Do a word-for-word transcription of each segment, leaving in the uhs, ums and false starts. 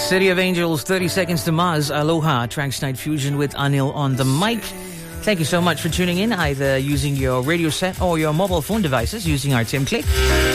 City of Angels, thirty Seconds to Mars, Aloha, Tracks Night Fusion with Anil on the mic. Thank you so much for tuning in, either using your radio set or your mobile phone devices using our Tim Click.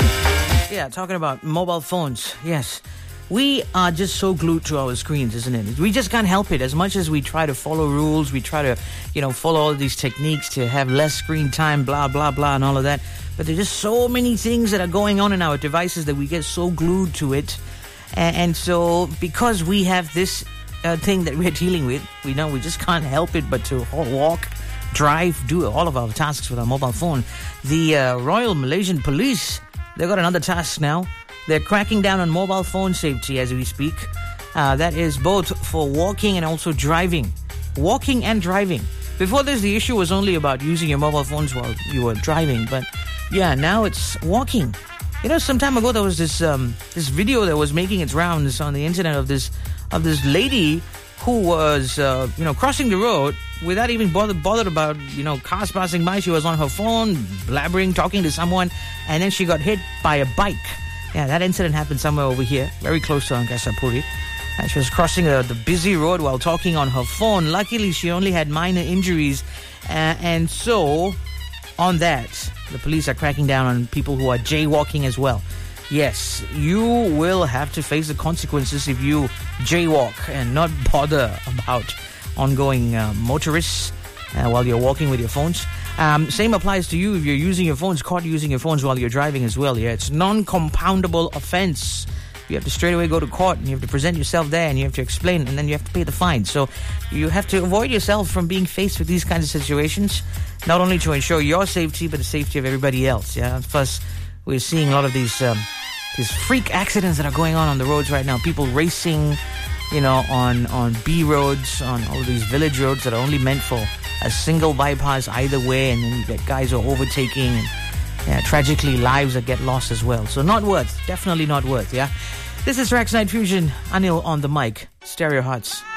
Yeah, talking about mobile phones, yes. We are just so glued to our screens, isn't it? We just can't help it. As much as we try to follow rules, we try to, you know, follow all these techniques to have less screen time, blah, blah, blah, and all of that. But there's just so many things that are going on in our devices that we get so glued to it. And, and so because we have this uh, thing that we're dealing with, we know we just can't help it but to walk, drive, do all of our tasks with our mobile phone. The uh, Royal Malaysian Police, they've got another task now. They're cracking down on mobile phone safety as we speak. Uh, that is both for walking and also driving. Walking and driving. Before this, the issue was only about using your mobile phones while you were driving. But yeah, now it's walking. You know, some time ago there was this um, this video that was making its rounds on the internet of this of this lady who was uh, you know crossing the road without even bother, bothered about you know cars passing by. She was on her phone, blabbering, talking to someone, and then she got hit by a bike. Yeah, that incident happened somewhere over here, very close to Angkasa Puri. And she was crossing uh, the busy road while talking on her phone. Luckily, she only had minor injuries. Uh, and so, on that, the police are cracking down on people who are jaywalking as well. Yes, you will have to face the consequences if you jaywalk and not bother about ongoing uh, motorists uh, while you're walking with your phones. Um, same applies to you if you're using your phones, caught using your phones while you're driving as well. Yeah, it's non-compoundable offense. You have to straight away go to court and you have to present yourself there and you have to explain and then you have to pay the fine. So you have to avoid yourself from being faced with these kinds of situations, not only to ensure your safety but the safety of everybody else. Yeah, plus we're seeing a lot of these um, these freak accidents that are going on on the roads right now. People racing, you know, on on B roads, on all of these village roads that are only meant for a single bypass either way, and then you get guys who are overtaking, and yeah, tragically lives that get lost as well. So not worth, definitely not worth, yeah? This is Tracks Night Fusion, Anil on the mic, Stereo Hearts.